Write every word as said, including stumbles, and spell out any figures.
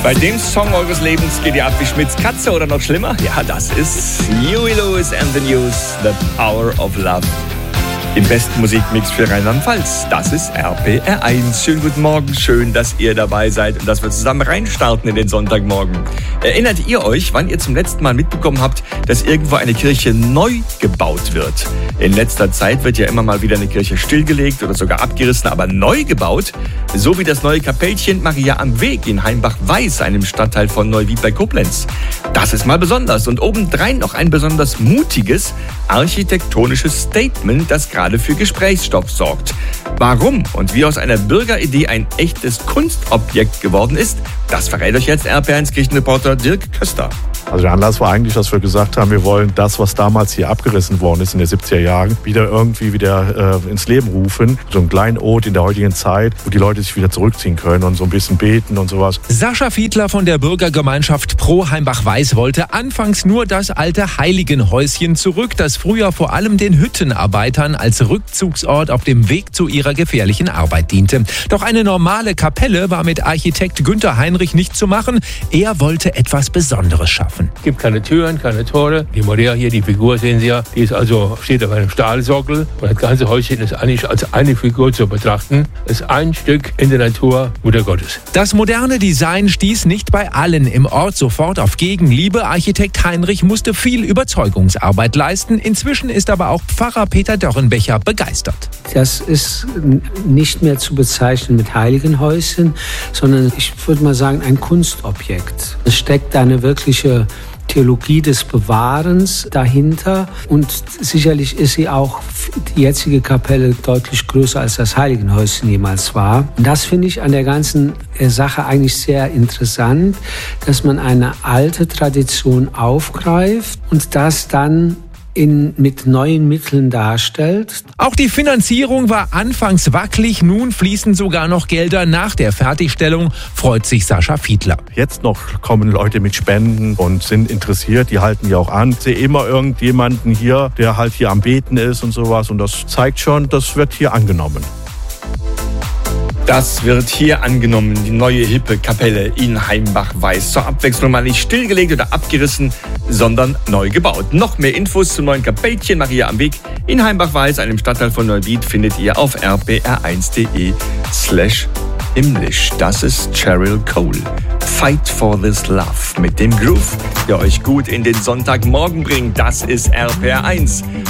Bei dem Song eures Lebens geht ihr ab wie Schmidts Katze oder noch schlimmer? Ja, das ist Huey Lewis and the News, The Power of Love. Im besten Musikmix für Rheinland-Pfalz. Das ist R P R eins. Schönen guten Morgen, schön, dass ihr dabei seid und dass wir zusammen reinstarten in den Sonntagmorgen. Erinnert ihr euch, wann ihr zum letzten Mal mitbekommen habt, dass irgendwo eine Kirche neu gebaut wird? In letzter Zeit wird ja immer mal wieder eine Kirche stillgelegt oder sogar abgerissen, aber neu gebaut, so wie das neue Kapellchen Maria am Weg in Heimbach-Weiß, einem Stadtteil von Neuwied bei Koblenz. Das ist mal besonders und obendrein noch ein besonders mutiges architektonisches Statement, das gerade für Gesprächsstoff sorgt. Warum und wie aus einer Bürgeridee ein echtes Kunstobjekt geworden ist, das verrät euch jetzt R P eins Kirchenreporter Dirk Köster. Also der Anlass war eigentlich, dass wir gesagt haben, wir wollen das, was damals hier abgerissen worden ist in den siebziger Jahren, wieder irgendwie wieder äh, ins Leben rufen. So ein Kleinod in der heutigen Zeit, wo die Leute sich wieder zurückziehen können und so ein bisschen beten und sowas. Sascha Fiedler von der Bürgergemeinschaft Pro Heimbach-Weiß wollte anfangs nur das alte Heiligenhäuschen zurück, das früher vor allem den Hüttenarbeitern als Rückzugsort auf dem Weg zu ihrer gefährlichen Arbeit diente. Doch eine normale Kapelle war mit Architekt Günther Heinrich nicht zu machen. Er wollte etwas Besonderes schaffen. Es gibt keine Türen, keine Tore. Die Maria hier, die Figur sehen Sie ja, die ist also, steht auf einem Stahlsockel. Und das ganze Häuschen ist eigentlich als eine Figur zu betrachten. Es ist ein Stück in der Natur Mutter Gottes. Das moderne Design stieß nicht bei allen im Ort sofort auf Gegenliebe. Architekt Heinrich musste viel Überzeugungsarbeit leisten. Inzwischen ist aber auch Pfarrer Peter Dörrenbecher begeistert. Das ist nicht mehr zu bezeichnen mit Heiligenhäuschen, sondern ich würde mal sagen ein Kunstobjekt. Es steckt da eine wirkliche Theologie des Bewahrens dahinter und sicherlich ist sie auch, die jetzige Kapelle, deutlich größer als das Heiligenhäuschen jemals war. Und das finde ich an der ganzen Sache eigentlich sehr interessant, dass man eine alte Tradition aufgreift und das dann In, mit neuen Mitteln darstellt. Auch die Finanzierung war anfangs wackelig, nun fließen sogar noch Gelder nach der Fertigstellung, freut sich Sascha Fiedler. Jetzt noch kommen Leute mit Spenden und sind interessiert, die halten ja auch an. Ich sehe immer irgendjemanden hier, der halt hier am Beten ist und sowas und das zeigt schon, das wird hier angenommen. Das wird hier angenommen, die neue hippe Kapelle in Heimbach-Weiß. Zur Abwechslung mal nicht stillgelegt oder abgerissen, sondern neu gebaut. Noch mehr Infos zum neuen Kapellchen Maria am Weg in Heimbach-Weiß, einem Stadtteil von Neuwied, findet ihr auf r p r eins punkt d e slash himmlisch. Das ist Cheryl Cole. Fight for this love mit dem Groove, der euch gut in den Sonntagmorgen bringt. Das ist R P R eins.